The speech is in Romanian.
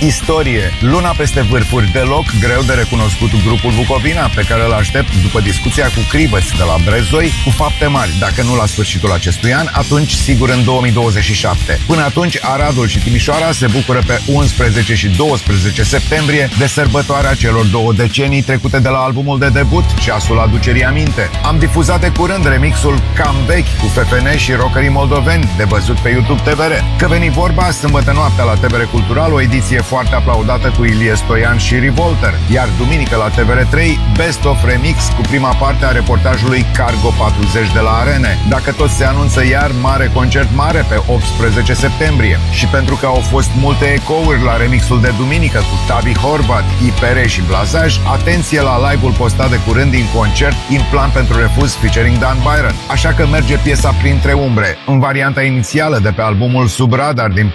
Istorie. Luna peste vârfuri, deloc greu de recunoscut grupul Bucovina, pe care îl aștept după discuția cu Crivăț de la Brezoi, cu fapte mari. Dacă nu la sfârșitul acestui an, atunci sigur în 2027. Până atunci, Aradul și Timișoara se bucură pe 11 și 12 septembrie de sărbătoarea celor 2 decenii trecute de la albumul de debut, Ceasul aducerii aminte. Am difuzat de curând remixul Cam vechi cu FFN și rockerii moldoveni, de văzut pe YouTube TVR. Că veni vorba, sâmbătă noaptea la TVR Cultural, o ediție foarte aplaudată cu Ilie Stoian și Revolter, iar duminică la TVR3, Best of Remix cu prima parte a reportajului Cargo 40 de la Arene. Dacă tot se anunță iar mare concert mare pe 18 septembrie. Și pentru că au fost multe ecouri la remixul de duminică cu Tavi Horvat, IPR și Blazaj, atenție la live-ul postat de curând din concert Implan pentru refuz featuring Dan Byron. Așa că merge piesa Printre umbre, în varianta inițială de pe albumul Sub Radar din